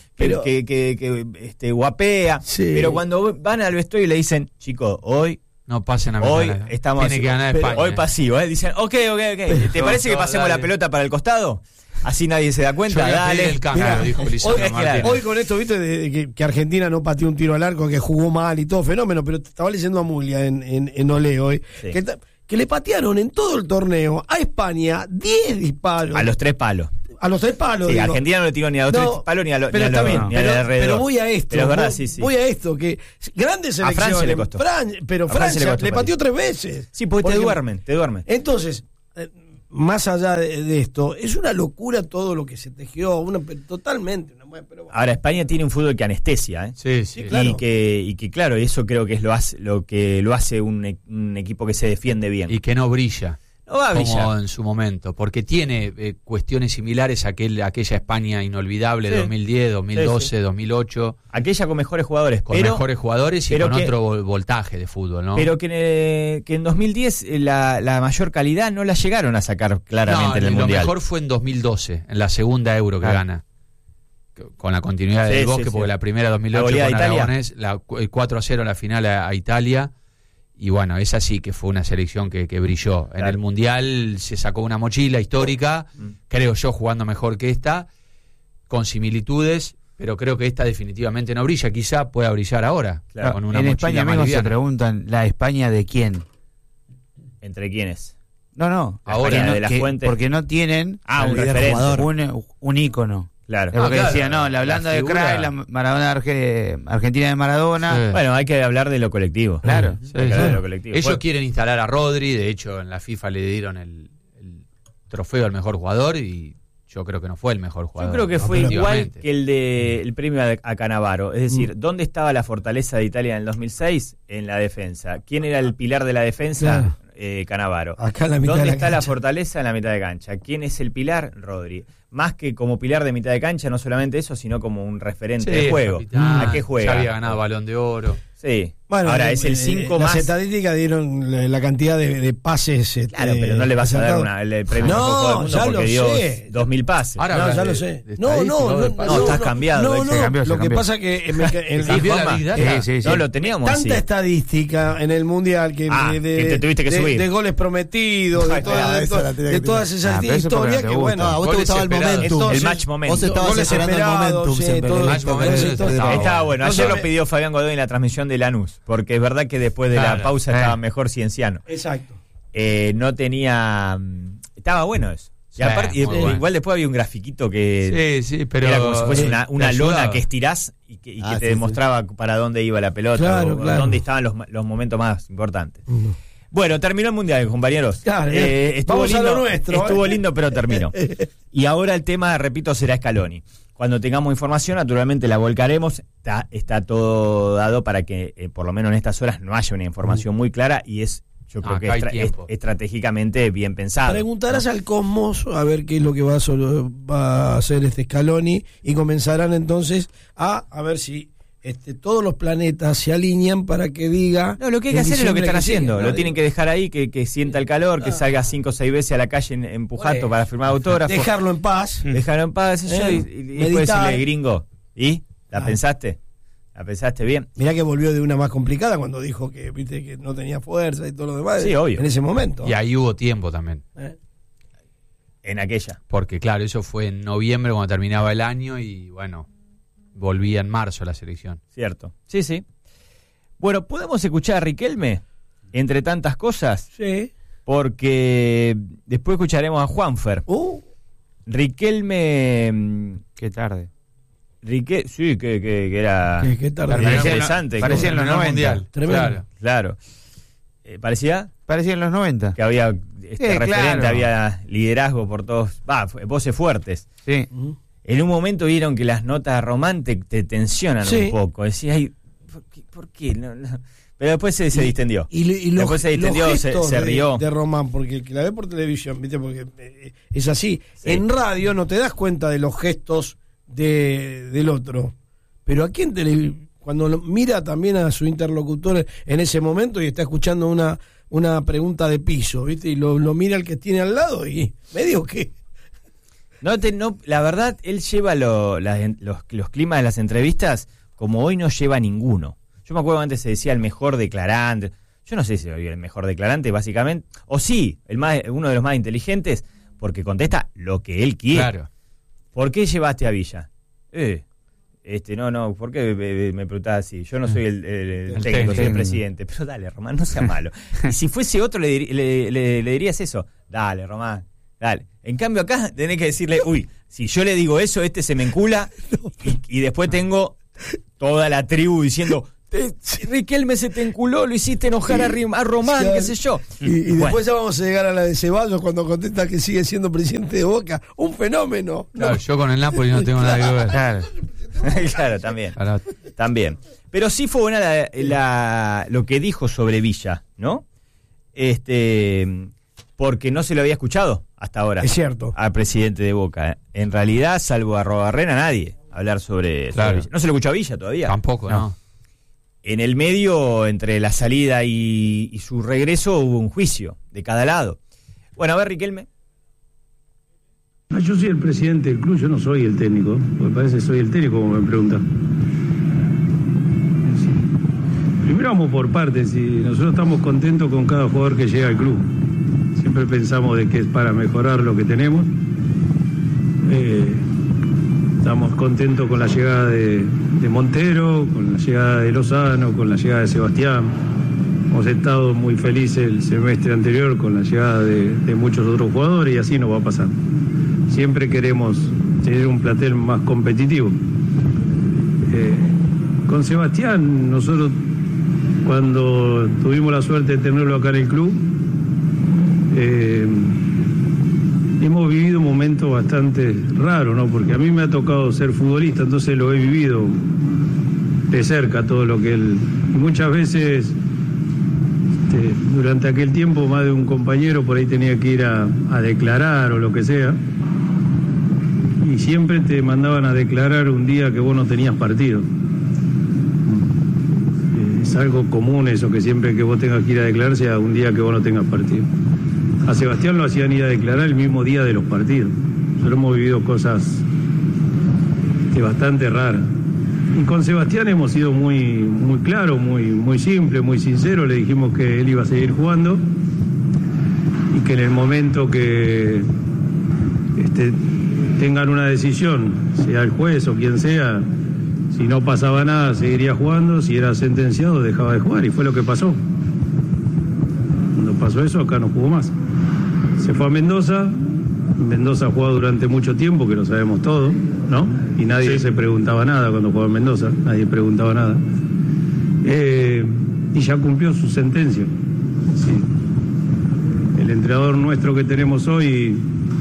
guapea. Sí. Pero cuando van al vestuario y le dicen, chicos, hoy No pasen a hoy mitad. estamos Tiene que ganar pero España. hoy pasivo, dicen, ok. ¿Te No, parece que no, pasemos dale. la pelota para el costado? Así nadie se da Yo cuenta, voy a pedir dale. el cambio, Mirá, dijo Lisandro hoy- Martínez. Hoy con esto, viste, que Argentina no pateó un tiro al arco, que jugó mal y todo fenómeno, pero estaba leyendo a Muglia en Olé hoy, Sí. que le patearon en todo el torneo a España 10 disparos. A los 3 palos. A los 3 palos. Sí, digo. Argentina no le tiró ni a los 3 No, palos ni a los pero está bien, ni al alrededor. pero voy a esto. Pero es verdad, sí. Voy a esto, que grandes A Francia selecciones. le costó. Pero A Francia le Francia costó le pateó 3 veces. Sí, porque Por te ejemplo. duermen. Entonces, más allá de esto, es una locura todo lo que se tejió, totalmente. Pero, Ahora, España tiene un fútbol que anestesia, ¿eh? Sí, Sí, sí. claro. Y que claro, eso creo que es lo que lo hace un equipo que se defiende bien. Y que no brilla. No va a Como brillar. en su momento, porque tiene cuestiones similares a aquella España inolvidable de Sí. 2010, 2012, Sí, sí. 2008, Aquella con mejores jugadores, con pero, mejores jugadores y pero con que- otro voltaje de fútbol, ¿no? pero que en 2010 la mayor calidad no la llegaron a sacar claramente en el lo Mundial. mejor fue en 2012, en la segunda Euro que Claro. gana. Con la continuidad Sí, del sí, Bosque, sí. porque la primera 2008 La goleada con de Italia. Aragonés, el 4-0 en la final a Italia. Y bueno, esa sí que fue una selección que brilló. En Claro. el Mundial se sacó una mochila histórica, creo yo, jugando mejor que esta, con similitudes, pero creo que esta definitivamente no brilla. Quizá pueda brillar ahora, Claro. con una En mochila España más mismo se liviana. preguntan, ¿la España de quién? ¿Entre quiénes? No. Ahora, porque no- de la que- Fuente. porque no tienen Un líder referente. jugador. un ícono. Claro. Es lo que claro, decía, no, la Holanda la de figura. Cruyff, la Maradona Argentina de Maradona. Sí. Bueno, hay que hablar de lo colectivo. Claro. Sí, Hay que sí. hablar de lo colectivo. Ellos Bueno, quieren instalar a Rodri, de hecho en la FIFA le dieron el trofeo al mejor jugador y yo creo que no fue el mejor yo jugador. creo que fue igual definitivamente. que el premio a Cannavaro. Es decir, ¿dónde estaba la fortaleza de Italia en el 2006? En la defensa. ¿Quién era el pilar de la defensa? Cannavaro. Acá en la mitad ¿Dónde de la está la cancha. fortaleza? En la mitad de cancha. ¿Quién es el pilar? Rodri. Más que como pilar de mitad de cancha, no solamente eso, sino como un referente Sí, de juego. capitán, ¿A qué juega? Ya había ganado Balón de Oro. Sí. Bueno, Ahora es el 5 más. Las estadísticas dieron la cantidad de pases. Claro, pero no le vas a dar el premio No, mejor jugador del mundo ya porque lo dio sé. 2.000 pases. Ahora No, hablas ya de- lo sé. de No, estadísticas, No, estás cambiado. No, Se cambió, lo que cambió. pasa que el cambió la Juanma, Big Data. Sí. No lo teníamos así. tanta estadística en el mundial que Que te tuviste que subir. de goles prometidos, de, Ay, todas- de esa to- la tenía de que todas tener. esas pero eso porque historias no te que gusta. bueno. No, a vos te Goles gustaba el esperados. momentum. El Entonces, match momentum. Vos estabas goles esperando el esperados, momentum sí, siempre. todo el esto, momento eso que estaba estaba Estaba bueno. No Ayer sabe- lo pidió Fabián Godoy en la transmisión de Lanús, porque es verdad que después de la Claro. pausa estaba mejor Cienciano. Exacto. No tenía. Estaba bueno eso. Y Sí, aparte, muy bueno. igual después había un grafiquito que Sí, pero era como si fuese una te lona ayudaba. que estirás y que Ah, te sí, demostraba para dónde iba la pelota, Claro, o claro. dónde estaban los momentos más importantes. Bueno, terminó el mundial, compañeros. Claro, Estuvo vamos a lindo, lo nuestro, estuvo lindo, pero terminó. Eh, Y ahora el tema, repito, será Scaloni. Cuando tengamos información, naturalmente la volcaremos. Está todo dado para que, por lo menos en estas horas, no haya una información muy clara y yo creo que Acá hay es tiempo. estratégicamente bien pensado. Preguntarás al Cosmos a ver qué es lo que va a hacer este Scaloni y comenzarán entonces a ver si todos los planetas se alinean para que diga. No, lo que hay que en hacer es lo que diciembre están sigue, haciendo. ¿no? Lo tienen que dejar ahí, que sienta el calor, que salga 5 o 6 veces a la calle empujando Bueno. para firmar autógrafos. Dejarlo en paz. Dejarlo en paz, eso, y después Meditar. decirle, gringo, ¿y? ¿La Ah. pensaste? ¿La pensaste bien? Mirá que volvió de una más complicada cuando dijo que viste que no tenía fuerza y todo lo demás. Sí, obvio. En ese momento. Y ahí hubo tiempo también. ¿Eh? En aquella. Porque claro, eso fue en noviembre cuando terminaba el año y bueno, volvía en marzo la selección. Cierto. Sí, sí. Bueno, ¿podemos escuchar a Riquelme? Entre tantas cosas. Sí. Porque después escucharemos a Juanfer. Riquelme. Qué tarde. Sí, que era. Qué tarde. Parecía Parecía interesante. parecía en los Terminó el 90. Mundial. Tremendo. Claro. Claro. Parecía Parecía en los 90. que había referente, claro. había liderazgo por todos. Voces fuertes. Sí. En un momento vieron que las notas de Román te tensionan Sí. un poco. Decías, ay, ¿por qué? No. Pero después se distendió. Y Después se distendió, los se gestos rió. de Román, porque el que la ve por televisión, ¿viste? Porque es así. Sí. En radio no te das cuenta de los gestos del otro. Pero aquí en televisión, cuando mira también a su interlocutor en ese momento y está escuchando una pregunta de piso, ¿viste? Y lo mira el que tiene al lado y medio que... No, la verdad, él lleva los climas de las entrevistas como hoy no lleva ninguno. Yo me acuerdo que antes se decía el mejor declarante. Yo no sé si el mejor declarante, básicamente. O sí, uno de los más inteligentes, porque contesta lo que él quiere. Claro. ¿Por qué llevaste a Villa? ¿Por qué me preguntás así? Yo no soy el técnico, soy el presidente. Pero dale, Román, no sea malo. Y si fuese otro, le dirías eso. Dale, Román, dale. En cambio acá tenés que decirle, uy, si yo le digo eso, se me encula. Y después tengo toda la tribu diciendo, Riquelme se te enculó, lo hiciste enojar a Román, Claro. qué sé yo. Y Bueno. después ya vamos a llegar a la de Ceballos cuando contesta que sigue siendo presidente de Boca. Un fenómeno. Claro, yo con el Napoli no tengo nada que ver. Claro. Claro, también. Ahora, También. Pero sí fue buena lo que dijo sobre Villa, ¿no? Porque no se lo había escuchado hasta ahora. Es cierto. Al presidente de Boca. En realidad, salvo a Robarrena, nadie hablar sobre Claro. Villa. No se lo escuchó a Villa todavía. tampoco, ¿no? En el medio, entre la salida y su regreso, hubo un juicio de cada lado. Bueno, a ver, Riquelme. Yo soy el presidente del club, yo no soy el técnico. Me parece que soy el técnico, como me pregunta. Sí. Primero vamos por partes. Y nosotros estamos contentos con cada jugador que llega al club. Siempre pensamos de que es para mejorar lo que tenemos. Estamos contentos con la llegada de Montero, con la llegada de Lozano, con la llegada de Sebastián. Hemos estado muy felices el semestre anterior con la llegada de muchos otros jugadores y así nos va a pasar. Siempre queremos tener un plantel más competitivo. Con Sebastián, nosotros cuando tuvimos la suerte de tenerlo acá en el club, hemos vivido un momento bastante raro, ¿no? Porque a mí me ha tocado ser futbolista, entonces lo he vivido de cerca todo lo que él... Y muchas veces, durante aquel tiempo, más de un compañero por ahí tenía que ir a declarar o lo que sea, y siempre te mandaban a declarar un día que vos no tenías partido. es algo común eso, que siempre que vos tengas que ir a declarar sea un día que vos no tengas partido. A Sebastián lo hacían ir a declarar el mismo día de los partidos. Nosotros hemos vivido cosas bastante raras. Y con Sebastián hemos sido muy claros, muy simple, muy sincero. Le dijimos que él iba a seguir jugando y que en el momento que tengan una decisión, sea el juez o quien sea, si no pasaba nada seguiría jugando, si era sentenciado dejaba de jugar, y fue lo que pasó. Cuando pasó eso, acá no jugó más. Se fue a Mendoza. Mendoza jugó durante mucho tiempo, que lo sabemos todos, ¿no? Y nadie se preguntaba nada cuando jugaba en Mendoza, nadie preguntaba nada. Y ya cumplió su sentencia. Sí. El entrenador nuestro que tenemos hoy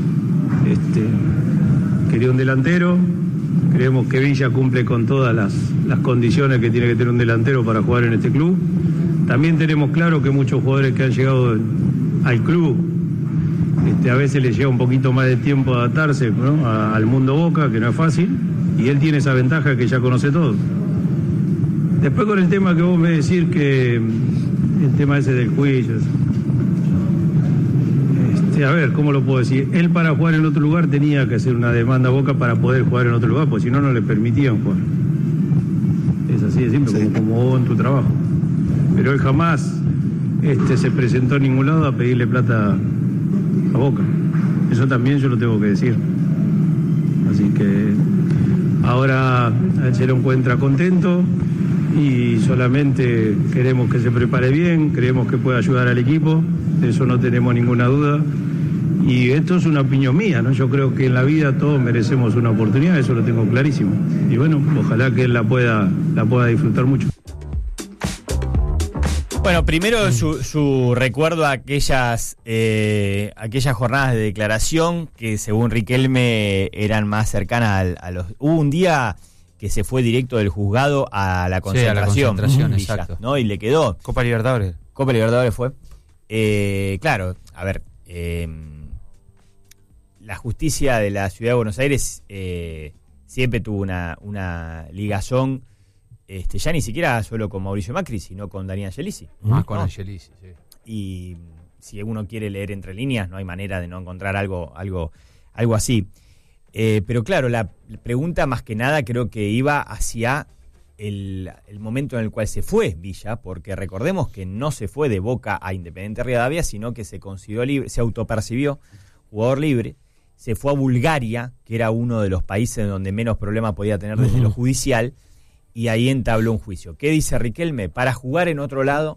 quería un delantero. Creemos que Villa cumple con todas las condiciones que tiene que tener un delantero para jugar en este club. También tenemos claro que muchos jugadores que han llegado al club, a veces les lleva un poquito más de tiempo adaptarse, ¿no?, al mundo Boca, que no es fácil, y él tiene esa ventaja que ya conoce todo. Después con el tema que vos me decís, que el tema ese del juicio, a ver, ¿cómo lo puedo decir? Él, para jugar en otro lugar tenía que hacer una demanda a Boca para poder jugar en otro lugar, porque si no, no le permitían jugar. Es así de simple, sí, como vos en tu trabajo. Pero él jamás se presentó en ningún lado a pedirle plata a Boca. Eso también yo lo tengo que decir. Así que ahora él se lo encuentra contento y solamente queremos que se prepare bien, creemos que puede ayudar al equipo, de eso no tenemos ninguna duda. Y esto es una opinión mía, ¿no? Yo creo que en la vida todos merecemos una oportunidad, eso lo tengo clarísimo. Y bueno, ojalá que él la pueda disfrutar mucho. Bueno, primero su recuerdo a aquellas jornadas de declaración que según Riquelme eran más cercanas a los... Hubo un día que se fue directo del juzgado a la concentración. Sí, a la concentración, Villa, exacto. ¿no? Y le quedó. Copa Libertadores fue. Claro, a ver, la justicia de la Ciudad de Buenos Aires siempre tuvo una ligazón, ya ni siquiera solo con Mauricio Macri, sino con Daniel Angelici. Más con Angelici, sí. Y si uno quiere leer entre líneas, no hay manera de no encontrar algo así. Pero claro, la pregunta más que nada creo que iba hacia el momento en el cual se fue Villa, porque recordemos que no se fue de Boca a Independiente Rivadavia, sino que se consideró libre, se autopercibió jugador libre, se fue a Bulgaria, que era uno de los países donde menos problemas podía tener desde lo judicial, y ahí entabló un juicio. ¿Qué dice Riquelme? Para jugar en otro lado,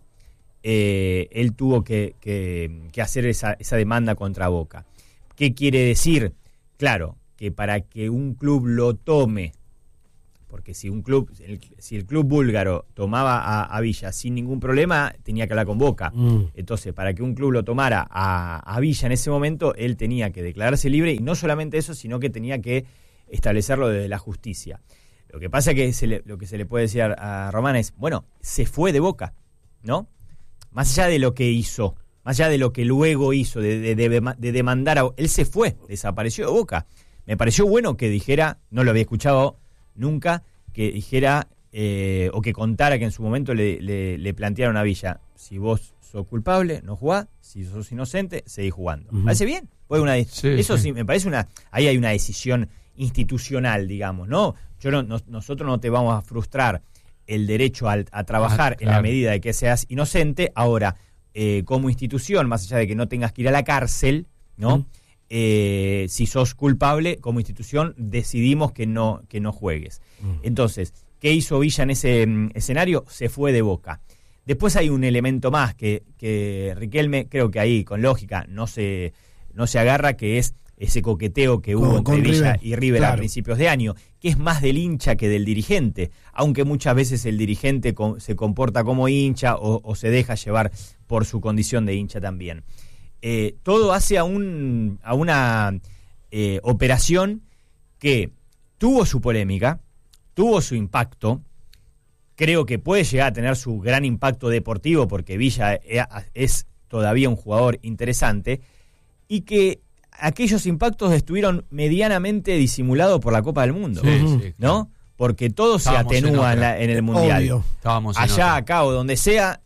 él tuvo que hacer esa demanda contra Boca. ¿Qué quiere decir? Claro, que para que un club lo tome, porque si el club búlgaro tomaba a Villa sin ningún problema, tenía que hablar con Boca. Entonces, para que un club lo tomara a Villa en ese momento, él tenía que declararse libre, y no solamente eso, sino que tenía que establecerlo desde la justicia. Lo que pasa es que lo que se le puede decir a Román es, bueno, se fue de Boca, ¿no? Más allá de lo que hizo, más allá de lo que luego hizo, de demandar él se fue, desapareció de Boca. Me pareció bueno que dijera, no lo había escuchado nunca, que dijera o que contara que en su momento le plantearon a Villa, si vos sos culpable, no jugás, si sos inocente, seguís jugando. ¿Me parece bien? Eso sí, me parece ahí hay una decisión institucional, digamos, ¿no? Nosotros no te vamos a frustrar el derecho a trabajar en la medida de que seas inocente. Ahora, como institución, más allá de que no tengas que ir a la cárcel, ¿no? Si sos culpable, como institución decidimos que no juegues. Entonces, ¿qué hizo Villa en ese escenario? Se fue de Boca. Después hay un elemento más que Riquelme, creo que ahí con lógica no se agarra, que es ese coqueteo que hubo entre Villa y River, claro, a principios de año, que es más del hincha que del dirigente, aunque muchas veces el dirigente se comporta como hincha o se deja llevar por su condición de hincha también. Todo hace a una operación que tuvo su polémica, tuvo su impacto, creo que puede llegar a tener su gran impacto deportivo porque Villa es todavía un jugador interesante, y que aquellos impactos estuvieron medianamente disimulados por la Copa del Mundo, ¿no? porque todo Estábamos se atenúa en otra. en el Mundial. Obvio. Estábamos en Allá, otra. acá o donde sea,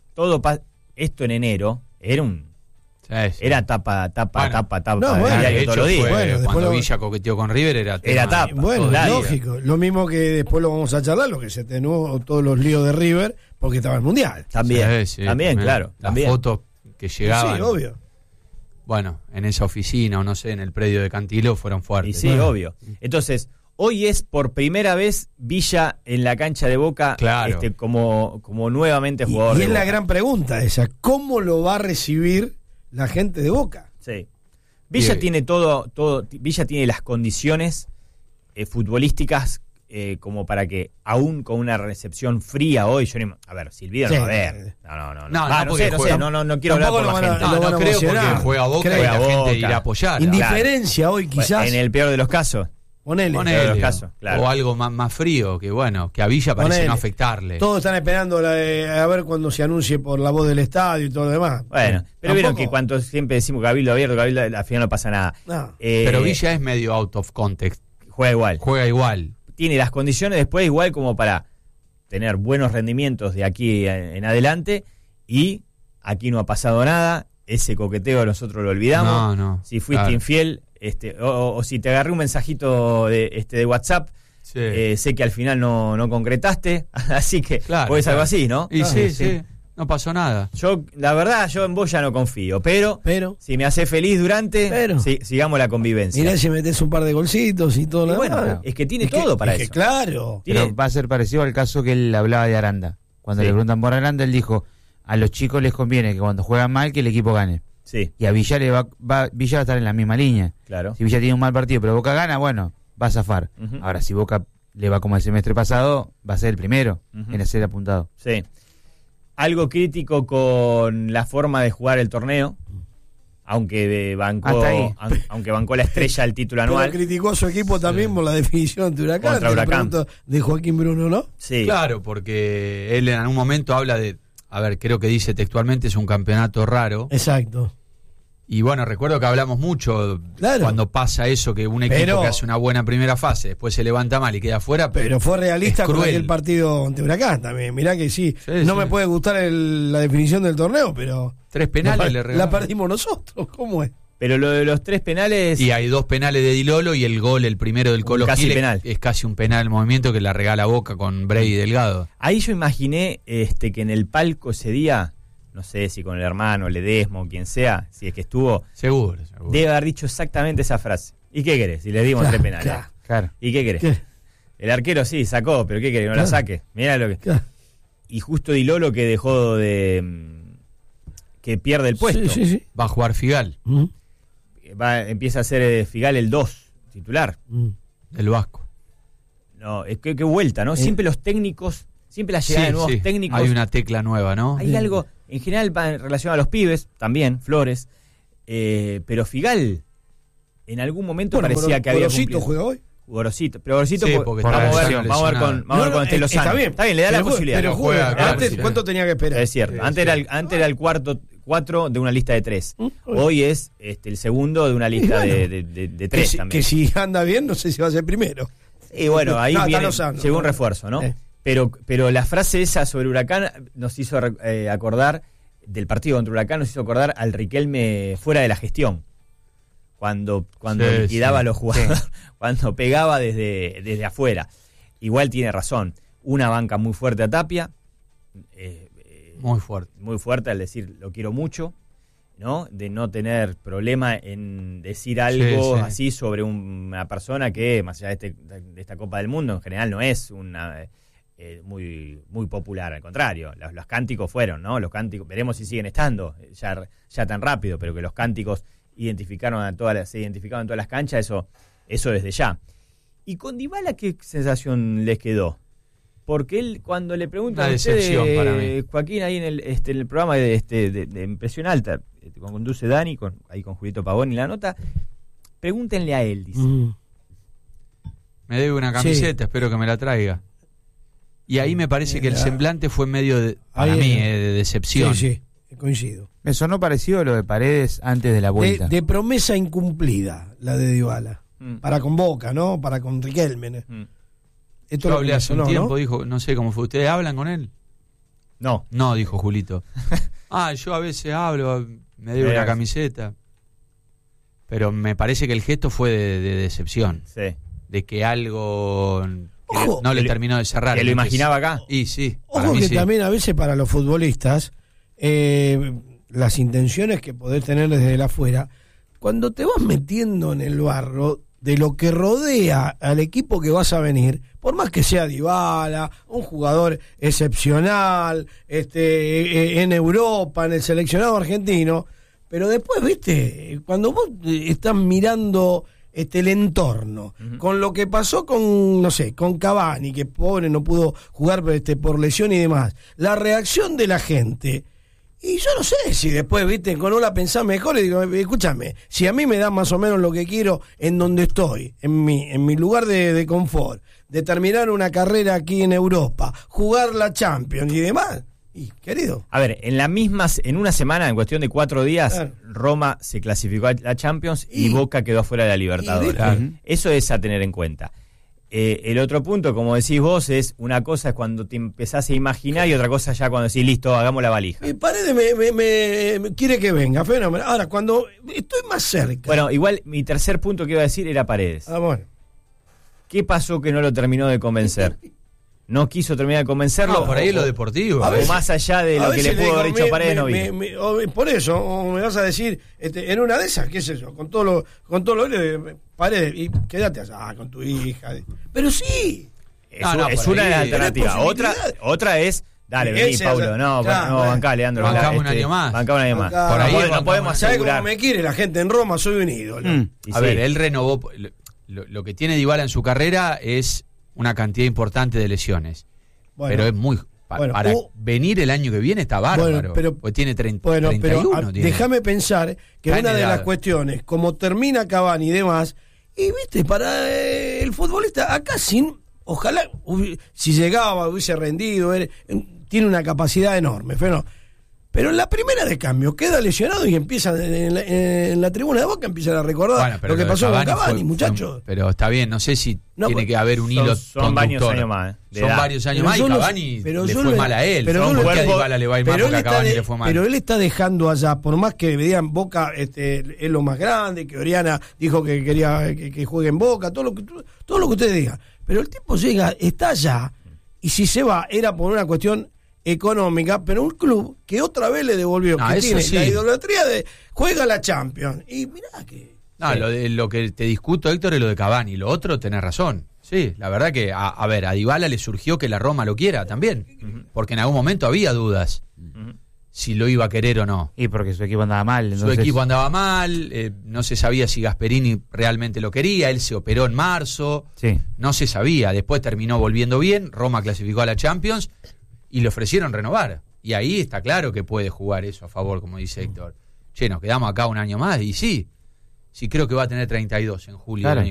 esto en enero Sí, sí. era tapa No, bueno, diario de todos hecho, los días. fue Bueno, después cuando lo- Villa coqueteó con River era tapa. Bueno, Toda la vida. lógico. Lo mismo que después lo vamos a charlar, lo que se atenuó todos los líos de River porque estaba el Mundial. También, Sí, sí, también, claro. Las También. fotos que llegaban. Sí, obvio. Bueno, en esa oficina o no sé, en el predio de Cantilo fueron Y fuertes. sí, obvio. Entonces, hoy es por primera vez Villa en la cancha de Boca Claro. como nuevamente jugador Y de es la Boca. gran pregunta esa, ¿cómo lo va a recibir la gente de Boca? Sí. Villa Y- tiene Villa tiene las condiciones futbolísticas como para que, aún con una recepción fría hoy, a ver, Silvio Sí. no va a ver. No. No, Ah, porque no juega- sé, no quiero hablar tampoco por lo la van a- gente. No, lo van no a creo porque emocionar. juega Boca y Juega la gente Boca. irá a apoyar. Indiferencia hoy quizás. En el peor de los casos. Ponele. Ponele. Ponele, los casos, claro. o algo más frío, que bueno, que a Villa parece Ponele. no afectarle. Todos están esperando a ver cuando se anuncie por la voz del estadio y todo lo demás. Bueno, pero vieron Tampoco- que cuando siempre decimos cabildo abierto, al final no pasa nada. No. Pero Villa es medio out of context, juega igual. juega igual. Tiene las condiciones después igual como para tener buenos rendimientos de aquí en adelante, y aquí no ha pasado nada. Ese coqueteo nosotros lo olvidamos. No, Si fuiste claro. infiel, o si te agarré un mensajito de WhatsApp, Sí. sé que al final no concretaste, así que Claro, pues algo claro. así, ¿no? Y Claro, sí, no pasó nada. La verdad, yo en vos ya no confío, pero si me hace feliz durante, Pero- sigamos la convivencia. Mirá si metés un par de golcitos y todo Y lo bueno, demás. es que tiene todo para es que eso. claro. Tiene- Pero va a ser parecido al caso que él hablaba de Aranda. Cuando Sí. le preguntan por Aranda, él dijo, a los chicos les conviene que cuando juegan mal, que el equipo gane. Sí, Y a Villa Villa va a estar en la misma línea. claro. Si Villa tiene un mal partido, pero Boca gana, bueno, va a zafar. Ujú. Ahora, si Boca le va como el semestre pasado, va a ser el primero Ujú. en ser apuntado. Sí. Algo crítico con la forma de jugar el torneo, aunque Hasta ahí. aunque bancó la estrella al título Pero anual. criticó a su equipo también por la definición ante Huracán. Contra Te lo Huracán. pregunto de Joaquín Bruno, ¿no? Sí. Claro, porque él en algún momento habla de, a ver, creo que dice textualmente, es un campeonato raro. Exacto. Y bueno, recuerdo que hablamos mucho Claro. cuando pasa eso, que un equipo Pero- que hace una buena primera fase, después se levanta mal y queda afuera. Pero fue realista Es con cruel. aquel partido ante Huracán también. Mirá que sí, Sí, no sí. me puede gustar la definición del torneo, pero 3 penales le la regalaron. perdimos nosotros. ¿Cómo es? Pero lo de los 3 penales, Y hay 2 penales de Di Lolo y el gol, el primero del Colo casi Gil, penal. es casi un penal el movimiento que la regala Boca con Brady Delgado. ahí yo imaginé que en el palco ese día, no sé si con el hermano, Ledesma o quien sea, si es que estuvo, Seguro. debe haber dicho exactamente esa frase. ¿Y qué querés? Si le dimos 3 penales. Claro. Claro. ¿Y qué querés? ¿Qué? El arquero sí sacó, pero ¿qué querés? No la Claro. saque. Mirá lo que. Claro. Y justo Di Lolo que dejó que pierde el puesto. Sí, sí, sí. Va a jugar Figal, Mm, Empieza a ser Figal el 2 titular. mm. del Vasco. No, es que vuelta, ¿no? Siempre los técnicos, siempre la llegada de nuevos técnicos. Hay una tecla nueva, ¿no? Hay algo, en general va en relación a los pibes, también, Flores, pero Figal en algún momento Bueno, parecía que había Gorosito cumplido. juega hoy. Gorosito, pero Gorosito, Sí, porque por vamos, la a ver, lesión, vamos a ver con, vamos a ver con este Lozano. Está bien, le da la pero juega, posibilidad. Pero ¿no? juega. Juega, claro, Antes, sí. ¿cuánto tenía que esperar? Es cierto, Sí, antes, sí. Era el cuatro de una lista de 3. Mm, Hoy es el segundo de una lista Y bueno, de Que 3 si, también. que si anda bien, no sé si va a ser primero. Y bueno, ahí No, está viene, Lozano, llegó un ¿no? refuerzo, ¿no? Sí. Pero la frase esa sobre Huracán nos hizo acordar del partido contra Huracán, nos hizo acordar al Riquelme fuera de la gestión. Cuando Sí, liquidaba sí. a los jugadores, cuando pegaba desde afuera. Igual tiene razón. Una banca muy fuerte a Tapia, Muy fuerte. muy fuerte al decir lo quiero mucho, ¿no? De no tener problema en decir algo sí. así sobre una persona que, más allá de esta Copa del Mundo, en general no es una muy, muy popular, al contrario. Los cánticos fueron, ¿no? Los cánticos, veremos si siguen estando ya tan rápido, pero que los cánticos se identificaban en todas las canchas, eso desde ya. ¿Y con Dybala qué sensación les quedó? Porque él, cuando le preguntan Una a ustedes, decepción para mí. Joaquín, ahí en el programa de Impresión Alta, conduce Dani, ahí con Julito Pavón y la nota, pregúntenle a él, dice. Mm. Me debe una camiseta, espero que me la traiga. Y ahí me parece que el semblante fue medio, para Ahí mí, era. de decepción. Sí, sí, coincido. Me sonó parecido a lo de Paredes antes de la vuelta. De promesa incumplida, la de Dybala. Mm. Para con Boca, ¿no? Para con Riquelme. Mm. Esto Yo lo hablé hace un mencionó, tiempo, ¿no? dijo, no sé cómo fue. ¿Ustedes hablan con él? No. No, dijo Julito. Yo a veces hablo, me debe una camiseta. Pero me parece que el gesto fue de decepción. Sí. De que algo que Ojo, no le que terminó de cerrar. Que lo imaginaba acá. Y sí, para Ojo mí que sí. también a veces para los futbolistas, las intenciones que podés tener desde el afuera, cuando te vas metiendo en el barro de lo que rodea al equipo que vas a venir, por más que sea Dybala, un jugador excepcional, en Europa, en el seleccionado argentino, pero después, viste, cuando vos estás mirando el entorno, con lo que pasó con, no sé, con Cavani, que pobre no pudo jugar por lesión y demás, la reacción de la gente, y yo no sé si después, viste, con la pensás mejor y digo, escúchame, si a mí me da más o menos lo que quiero en donde estoy, en mi lugar de confort, de terminar una carrera aquí en Europa, jugar la Champions y demás, y querido. A ver, en una semana, en cuestión de 4 días, Claro. Roma se clasificó a la Champions y Y- Boca quedó afuera de la Libertadores. ¿viste? Eso es a tener en cuenta. El otro punto, como decís vos, es una cosa es cuando te empezás a imaginar y otra cosa ya cuando decís, listo, hagamos la valija. Paredes me quiere que venga, fenómeno. Ahora, cuando estoy más cerca. Bueno, igual mi tercer punto que iba a decir era Paredes. Bueno. ¿Qué pasó que no lo terminó de convencer? No quiso terminar de convencerlo. No, por ahí es lo deportivo. A O más allá de A lo que le veces pudo haber digo, dicho a Paredes, no vino. por eso, o me vas a decir, en una de esas, qué sé yo, con todo lo Paredes, y quédate allá con tu hija. Pero sí. Es, No, es por una de las ahí, alternativas. tenés Otra posibilidades. es, dale, Ese vení, es Paulo. el- No, claro, bancá, Leandro. bancame un año más. Bancá un año más. Bancá. Por ahí no bancamos. podemos ¿Sabes cómo asegurar. me quiere la gente en Roma? Soy un ídolo. Y A sí. ver, él renovó. Lo que tiene Dybala en su carrera es una cantidad importante de lesiones. Bueno. Pero es muy. Bueno, para venir el año que viene está bárbaro. Bueno, pero- porque tiene 30, Bueno, 31. pero tiene. déjame pensar que Está en una de edad. las cuestiones, como termina Cavani y demás, y viste, para el futbolista, acá ojalá, si llegaba, hubiese rendido, tiene una capacidad enorme, pero en la primera de cambio queda lesionado y empieza en la tribuna de Boca empiezan a recordar Bueno, pero lo que de pasó con Cavani, fue- muchachos. pero está bien, no sé si No, tiene pues, que haber un hilo son varios conductor. años más, de Son edad. varios años Pero más y yo no- Cavani pero le yo fue lo- mal a él. pero ¿Por yo lo- qué a Dybala le va a ir mal pero porque a él está Cavani de- le fue mal? pero él está dejando allá, por más que vean Boca es lo más grande, que Oriana dijo que quería que juegue en Boca, todo lo que ustedes digan. Pero el tipo llega, está allá, y si se va, era por una cuestión económica, pero un club que otra vez le devolvió, No, que eso tiene sí. la idolatría de juega la Champions. Y mirá que. No, lo que te discuto, Héctor, es lo de Cavani. Lo otro, tenés razón. Sí, la verdad que, a ver, a Dybala le surgió que la Roma lo quiera también. Porque en algún momento había dudas si lo iba a querer o no. Y porque su equipo andaba mal. Su Entonces, equipo andaba mal, no se sabía si Gasperini realmente lo quería, él se operó en marzo, Sí. no se sabía. Después terminó volviendo bien, Roma clasificó a la Champions y le ofrecieron renovar. Y ahí está claro que puede jugar eso a favor, como dice Héctor. Che, nos quedamos acá un año más y sí creo que va a tener 32 en julio. Claro. del año